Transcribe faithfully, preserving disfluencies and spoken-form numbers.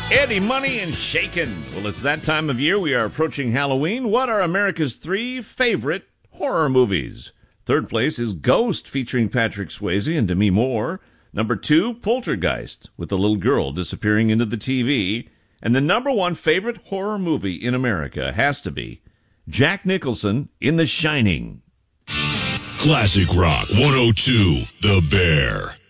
Eddie Money and Shakin'. Well, it's that time of year. We are approaching Halloween. What are America's three favorite horror movies? Third place is Ghost, featuring Patrick Swayze and Demi Moore. Number two, Poltergeist, with the little girl disappearing into the T V. And the number one favorite horror movie in America has to be Jack Nicholson in The Shining. Classic Rock one oh two, The Bear.